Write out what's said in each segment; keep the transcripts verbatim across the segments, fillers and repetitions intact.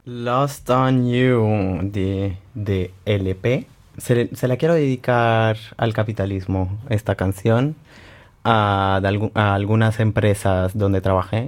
Lost on You de, de L P. Se, se la quiero dedicar al capitalismo, esta canción, a, de algu- a algunas empresas donde trabajé.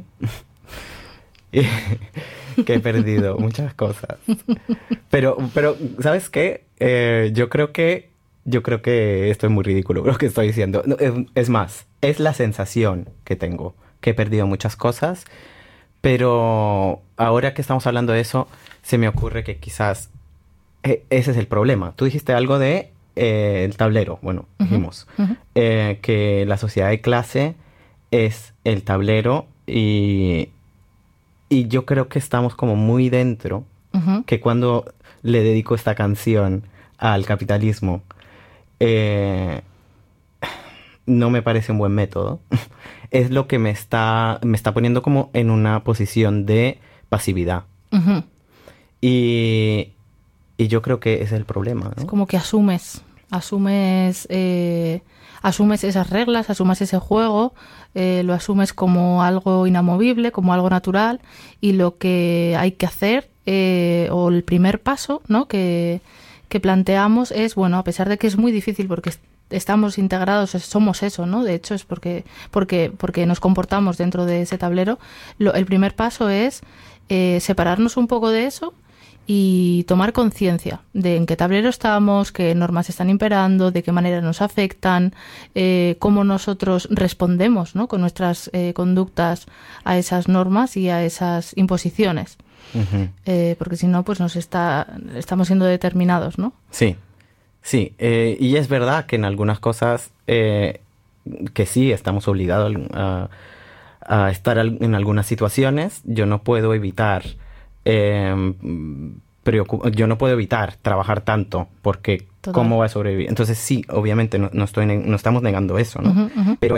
Que he perdido muchas cosas. Pero, pero ¿sabes qué? Eh, yo creo que yo creo que esto es muy ridículo lo que estoy diciendo. No, es, es más, es la sensación que tengo, que he perdido muchas cosas, pero ahora que estamos hablando de eso, se me ocurre que quizás eh, ese es el problema. Tú dijiste algo de eh, el tablero. Bueno, Ujú, dijimos ujú. eh, que la sociedad de clase es el tablero y, y yo creo que estamos como muy dentro, Ujú. que cuando le dedico esta canción al capitalismo, eh, no me parece un buen método. Es lo que me está, me está poniendo como en una posición de pasividad. Ujú. Y, y yo creo que ese es el problema, Es ¿no? como que asumes, asumes, eh, asumes esas reglas, asumes ese juego, eh, lo asumes como algo inamovible, como algo natural, y lo que hay que hacer, eh, o el primer paso, ¿no? que, que planteamos es, bueno, a pesar de que es muy difícil porque est- estamos integrados, es- somos eso, ¿no? De hecho, es porque, porque, porque nos comportamos dentro de ese tablero, lo- el primer paso es eh, separarnos un poco de eso y tomar conciencia de en qué tablero estamos, qué normas están imperando, de qué manera nos afectan, eh, cómo nosotros respondemos, ¿no? Con nuestras eh, conductas a esas normas y a esas imposiciones. Ujú. Eh, porque si no, pues nos está, estamos siendo determinados, ¿no? Sí, sí. Eh, y es verdad que en algunas cosas eh, que sí estamos obligados a, a estar al- en algunas situaciones. Yo no puedo evitar eh, preocu- yo no puedo evitar trabajar tanto porque Total. ¿cómo va a sobrevivir? Entonces sí, obviamente no, no estoy ne- no estamos negando eso, ¿no? Ujú, ujú. Pero